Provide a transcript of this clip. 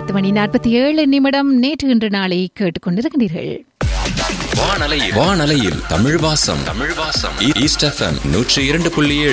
10:47 நேற்று இன்று நாளை கேட்டுக்கொண்டிருக்கிறீர்கள். வானலையில் தமிழ் வாசம் ஈஸ்ட் FM 102.7